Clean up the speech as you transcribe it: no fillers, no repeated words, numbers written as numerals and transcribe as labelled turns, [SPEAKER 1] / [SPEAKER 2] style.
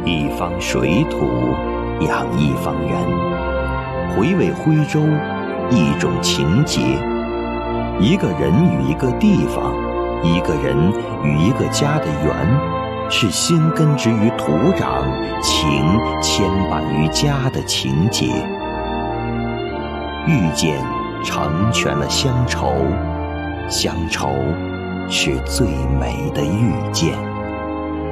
[SPEAKER 1] 一方水土养一方人，回味徽州一种情结。一个人与一个地方，一个人与一个家的缘，是心根植于土壤，情牵绊于家的情结。遇见成全了乡愁，乡愁是最美的遇见。